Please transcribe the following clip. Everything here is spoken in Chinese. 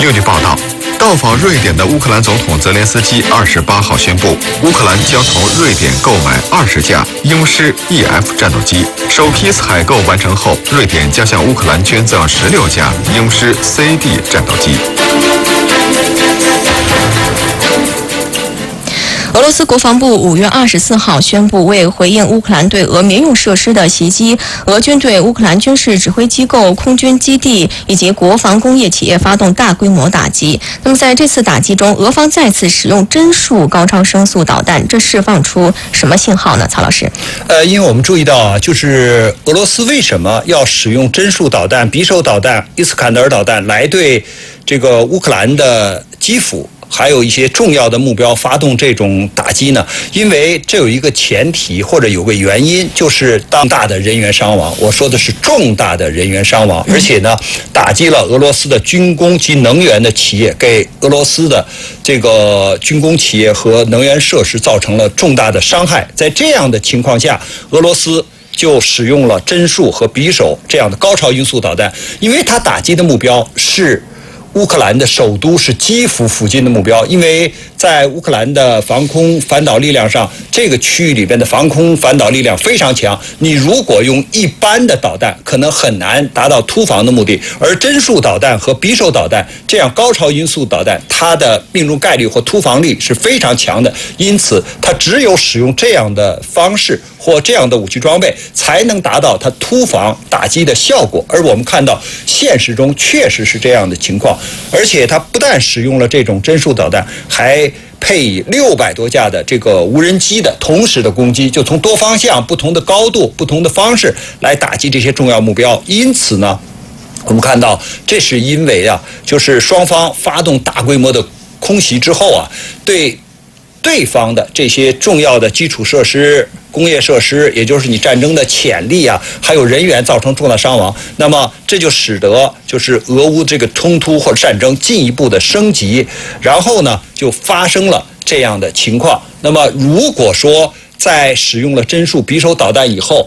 据报道，到访瑞典的乌克兰总统泽连斯基28号宣布，乌克兰将从瑞典购买20架鹰狮 EF 战斗机。首批采购完成后，瑞典将向乌克兰捐赠16架鹰狮 CD 战斗机。 俄罗斯国防部5月24号宣布，为回应乌克兰对俄民用设施的袭击，俄军对乌克兰军事指挥机构、空军基地以及国防工业企业发动大规模打击。那么在这次打击中，俄方再次使用帧数高超声速导弹，这释放出什么信号呢？曹老师， 因为我们注意到啊，就是俄罗斯为什么要使用帧数导弹、匕首导弹、伊斯坎德尔导弹来对这个乌克兰的基辅还有一些重要的目标发动这种打击呢？因为这有一个前提或者有个原因，就是当大的人员伤亡，我说的是重大的人员伤亡，而且呢，打击了俄罗斯的军工及能源的企业，给俄罗斯的这个军工企业和能源设施造成了重大的伤害。在这样的情况下，俄罗斯就使用了帧数和匕首这样的高超音速导弹，因为它打击的目标是乌克兰的首都，是基辅附近的目标。因为在乌克兰的防空反导力量上，这个区域里边的防空反导力量非常强，你如果用一般的导弹可能很难达到突防的目的，而帧数导弹和匕首导弹这样高超音速导弹，它的命中概率或突防力是非常强的，因此它只有使用这样的方式或这样的武器装备，才能达到它突防打击的效果。而我们看到现实中确实是这样的情况，而且它不但使用了这种帧数导弹，还配以600多架的这个无人机的同时的攻击，就从多方向、不同的高度、不同的方式来打击这些重要目标。因此呢，我们看到这是因为啊，就是双方发动大规模的空袭之后啊，对方的这些重要的基础设施、工业设施，也就是你战争的潜力啊，还有人员造成重大伤亡。那么这就使得就是俄乌这个冲突或者战争进一步的升级，然后呢就发生了这样的情况。那么如果说在使用了帧数匕首导弹以后，